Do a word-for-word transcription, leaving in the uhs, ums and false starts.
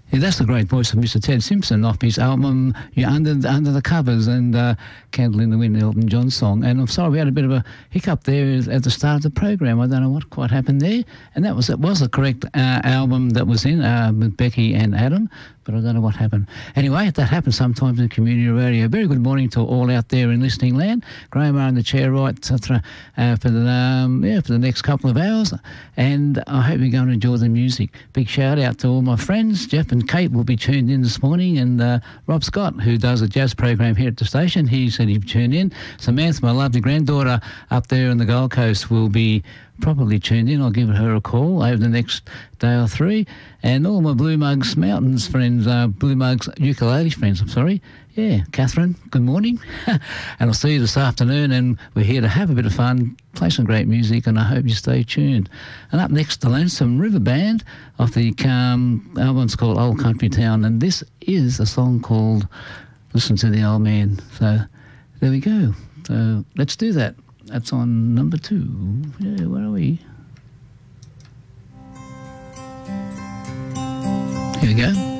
Yeah, that's the great voice of Mister Ted Simpson off his album You're Under, Under the Covers and uh, Candle in the Wind, Elton John song. And I'm sorry, we had a bit of a hiccup there at the start of the program. I don't know what quite happened there. And that was, it was the correct uh, album that was in uh, with Becky and Adam, but I don't know what happened. Anyway, that happens sometimes in community radio. Very good morning to all out there in listening land. Graham are in the chair right uh, for, the, um, yeah, for the next couple of hours. And I hope you're going to enjoy the music. Big shout out to all my friends. Jeff and Kate will be tuned in this morning, and uh, Rob Scott, who does a jazz program here at the station, he said he'd tune in. Samantha, my lovely granddaughter up there on the Gold Coast, will be probably tuned in. I'll give her a call over the next day or three. And all my Blue Mugs Mountains friends, uh, Blue Mugs ukulele friends, I'm sorry. Yeah, Catherine, good morning. And I'll see you this afternoon, and we're here to have a bit of fun, play some great music, and I hope you stay tuned. And up next, the Lonesome River Band off the um, album's called Old Country Town, and this is a song called Listen to the Old Man. So there we go. So let's do that. That's on number two. Yeah, where are we? Here we go.